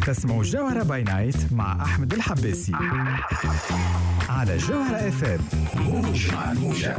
تسمعوا الجوهرة باي نايت مع أحمد الحباسي على الجوهرة FM. موج مع الموجة.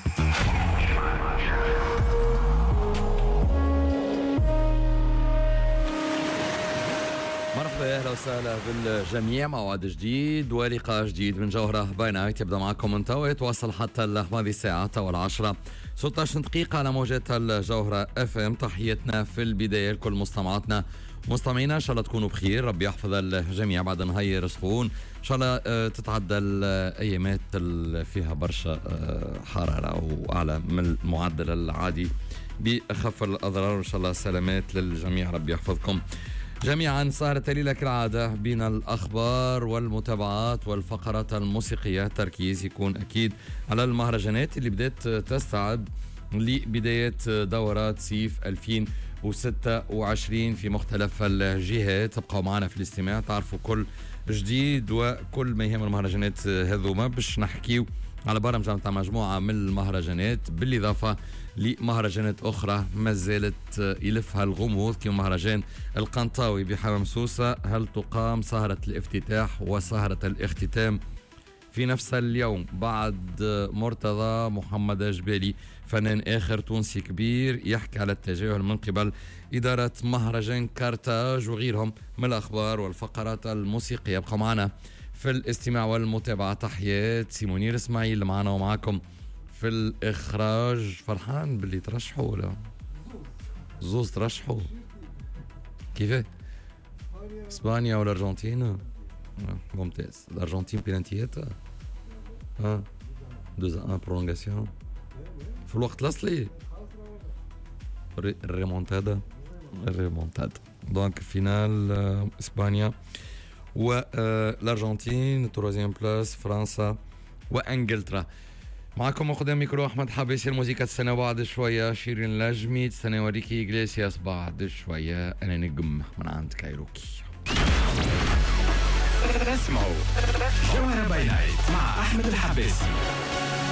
مرحبا، اهلا وسهلا بالجميع. موعد جديد ولقاء جديد من جوهرة باي نايت يبدا معكم انت ويتواصل حتى هذه الساعة والعشرة 16 دقيقة على موجات الجوهرة FM. تحياتنا في البداية لكل مستمعينا، ان شاء الله تكونوا بخير، ربي يحفظ الجميع بعد نهاية سخون، ان شاء الله تتعدى الايامات فيها برشا حرارة واعلى من المعدل العادي بأخف الأضرار، وإن شاء الله سلامات للجميع، ربي يحفظكم جميعا. سهرة ليلة كالعادة بين الأخبار والمتابعات والفقرات الموسيقية. التركيز يكون أكيد على المهرجانات اللي بدأت تستعد لبداية دورات صيف 2026 في مختلف الجهات. تبقوا معنا في الاستماع تعرفوا كل جديد وكل ما يهم المهرجانات هذوما، باش نحكيو على برامج متاع مجموعة من المهرجانات بالإضافة لمهرجانات أخرى ما زالت يلفها الغموض، كما مهرجان القنطاوي بحمام سوسة. هل تقام سهرة الافتتاح وسهرة الاختتام في نفس اليوم بعد مرتضى محمد جبالي، فنان آخر تونسي كبير يحكي على التجاهل من قبل إدارة مهرجان كارتاج وغيرهم من الأخبار والفقرات الموسيقية. ابقوا معنا في الاستماع والمتابعة. تحيات سيمونير اسماعيل اللي معنا ومعاكم في الإخراج. فرحان باللي ترشحوا ولا زوز ترشحوا؟ كيف؟ إسبانيا ولا الأرجنتين؟ ممتاز. الأرجنتين بينانتيات 2-1 برولونغاسيون في الوقت الأصلي. الريمونتادا دونك فينال إسبانيا والأرجنتين، تروزيام بلاس فرنسا وانجلترا. معكم قدام ميكرو احمد حبيسي. الموسيقى تستنى بعد شويه شيرين لاجمي، تستنى وريكي إغليسياس بعد شويه. انا نجم من عند كايروكي. اسمعوا جوهرة باي نايت مع أحمد الحباسي.